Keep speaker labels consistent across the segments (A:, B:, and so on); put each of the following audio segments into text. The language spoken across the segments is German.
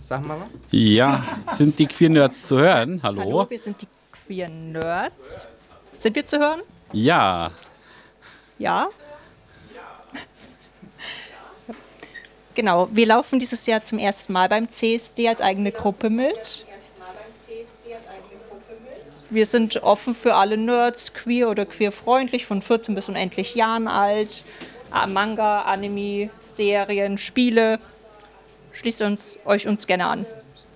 A: sag mal was.
B: Ja, sind die Queer Nerds zu hören? Hallo?
C: Hallo, wir sind die Queer Nerds. Sind wir zu hören?
B: Ja.
C: Ja? Genau, wir laufen dieses Jahr zum ersten Mal beim CSD als eigene Gruppe mit. Wir sind offen für alle Nerds, queer oder queerfreundlich, von 14 bis unendlich Jahren alt. Manga, Anime, Serien, Spiele. Schließt euch uns gerne an.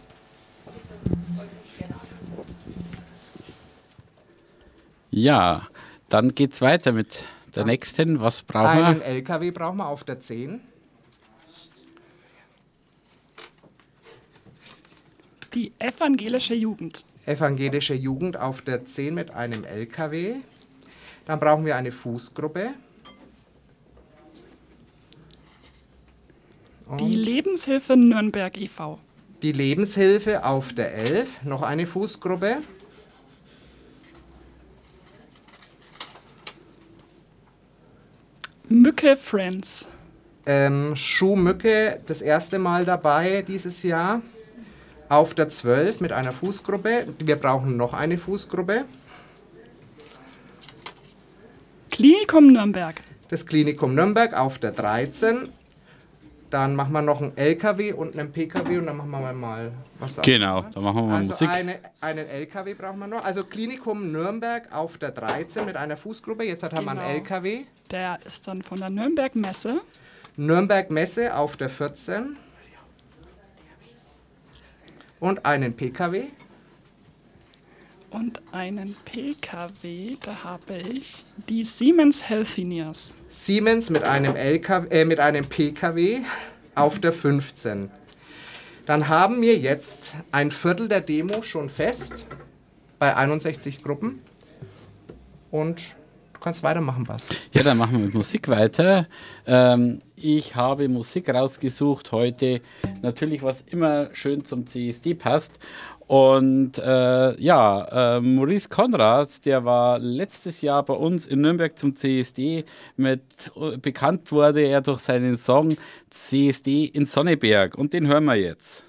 B: Ja, dann geht's weiter mit der nächsten. Was brauchen wir?
A: Einen LKW brauchen wir auf der 10.
D: Die evangelische Jugend.
A: Evangelische Jugend auf der 10 mit einem LKW. Dann brauchen wir eine Fußgruppe. Und
D: Die Lebenshilfe Nürnberg e.V.
A: die Lebenshilfe auf der 11. Noch eine Fußgruppe.
D: Mücke Friends.
A: Schuhmücke das erste Mal dabei dieses Jahr. Auf der 12 mit einer Fußgruppe. Wir brauchen noch eine Fußgruppe.
D: Klinikum Nürnberg.
A: Das Klinikum Nürnberg auf der 13. Dann machen wir noch einen LKW und einen PKW und dann machen wir mal was.
B: Genau, dann machen wir mal
A: Also
B: Musik.
A: einen LKW brauchen wir noch. Also Klinikum Nürnberg auf der 13 mit einer Fußgruppe. Jetzt haben wir einen
D: Genau.
A: LKW.
D: Der ist dann von der Nürnberg Messe.
A: Nürnberg Messe auf der 14. Und einen PKW.
D: Und einen PKW, da habe ich die Siemens Healthineers.
A: Siemens mit einem mit einem PKW auf der 15. Dann haben wir jetzt ein Viertel der Demo schon fest bei 61 Gruppen. Und du kannst weitermachen, Bas.
B: Ja, dann machen wir mit Musik weiter. Ich habe Musik rausgesucht heute, natürlich was immer schön zum CSD passt. Und Maurice Conrad, der war letztes Jahr bei uns in Nürnberg zum CSD bekannt wurde er durch seinen Song CSD in Sonneberg. Und den hören wir jetzt.